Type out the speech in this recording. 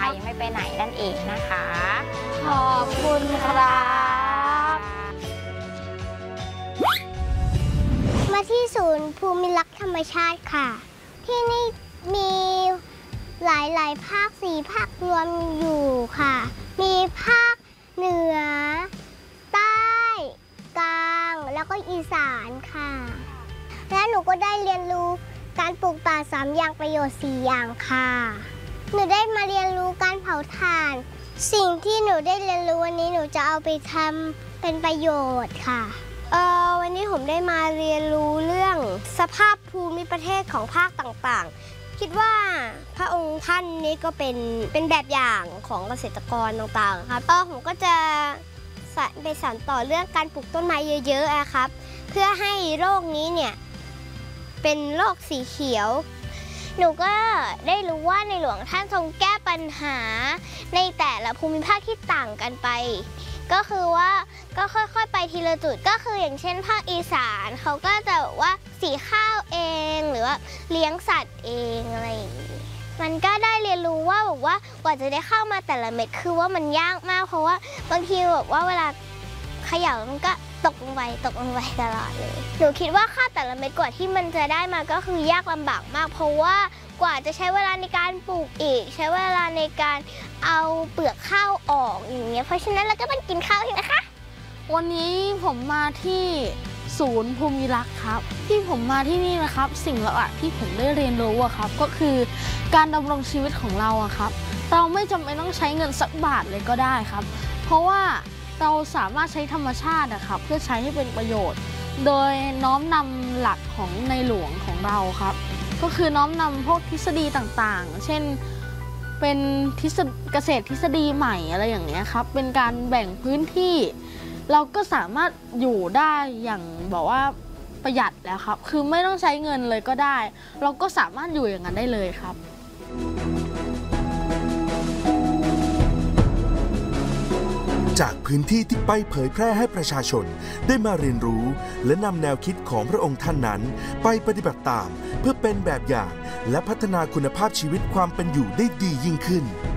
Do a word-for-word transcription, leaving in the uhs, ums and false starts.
ค่ะยังไม่ไปไหนนั่นเองนะคะขอบคุณครับมาที่ศูนย์ภูมิรักษ์ธรรมชาติค่ะที่นี่มีหลายๆภาคสี่ภาครวมอยู่ค่ะมีภาคเหนือใต้กลางแล้วก็อีสานค่ะและหนูก็ได้เรียนรู้การปลูกป่าสามอย่างประโยชน์สี่อย่างค่ะหนูได้มาเรียนรู้การเผาถ่านสิ่งที่หนูได้เรียนรู้วันนี้หนูจะเอาไปทำเป็นประโยชน์ค่ะเออวันนี้ผมได้มาเรียนรู้เรื่องสภาพภูมิประเทศของภาคต่างๆคิดว่าพระองค์ท่านนี้ก็เป็นเป็นแบบอย่างของเกษตรกรต่างๆครับเออผมก็จะไปสานต่อเรื่องการปลูกต้นไม้เยอะๆนะครับเพื่อให้โลกนี้เนี่ยเป็นโลกสีเขียวหนูก็ได้รู้ว่าในหลวงท่านทรงแก้ปัญหาในแต่ละภูมิภาคที่ต่างกันไปก็คือว่าก็ค่อยๆไปทีละจุดก็คืออย่างเช่นภาคอีสานเขาก็จะแบบว่าสีข้าวเองหรือว่าเลี้ยงสัตว์เองอะไรอย่างนี้มันก็ได้เรียนรู้ว่าแบบว่ากว่าจะได้เข้ามาแต่ละเม็ดคือว่ามันยากมากเพราะว่าบางทีแบบว่าเวลาเขย่ามันก็ตกลงไปตกลงไปตลอดเลยหนูคิดว่าข้าวแต่ละเม็ดกว่าที่มันจะได้มาก็คือยากลำบากมากเพราะว่ากว่าจะใช้เวลาในการปลูกอีกใช้เวลาในการเอาเปลือกข้าวออกอย่างเงี้ยเพราะฉะนั้นเราก็ต้องกินข้าวนะคะวันนี้ผมมาที่ศูนย์ภูมิรักษ์ครับที่ผมมาที่นี่นะครับสิ่งหลักที่ผมได้เรียนรู้อะครับก็คือการดำรงชีวิตของเราอะครับเราไม่จำเป็นต้องใช้เงินสักบาทเลยก็ได้ครับเพราะว่าเราสามารถใช้ธรรมชาตินะครับเพื่อใช้ให้เป็นประโยชน์โดยน้อมนำหลักของในหลวงของเราครับก็คือน้อมนำพวกทฤษฎีต่างๆเช่นเป็นทฤษฎีเกษตรทฤษฎีใหม่อะไรอย่างเงี้ยครับเป็นการแบ่งพื้นที่เราก็สามารถอยู่ได้อย่างบอกว่าประหยัดแล้วครับคือไม่ต้องใช้เงินเลยก็ได้เราก็สามารถอยู่อย่างนั้นได้เลยครับจากพื้นที่ที่ไปเผยแพร่ให้ประชาชนได้มาเรียนรู้และนำแนวคิดของพระองค์ท่านนั้นไปปฏิบัติตามเพื่อเป็นแบบอย่างและพัฒนาคุณภาพชีวิตความเป็นอยู่ได้ดียิ่งขึ้น